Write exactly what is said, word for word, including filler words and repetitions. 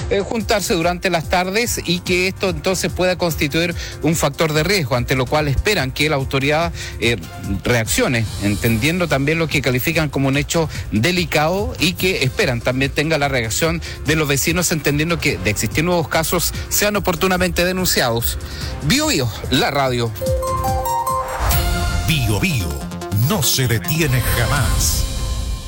eh, juntarse durante las tardes y que esto entonces pueda constituir un factor de riesgo, ante lo cual esperan que la autoridad eh, reaccione, entendiendo también lo que califican como un hecho delicado y que esperan también tenga la reacción de los vecinos, entendiendo que de existir nuevos casos sean oportunamente denunciados. Bio Bio, la radio. Bio Bio no se detiene jamás.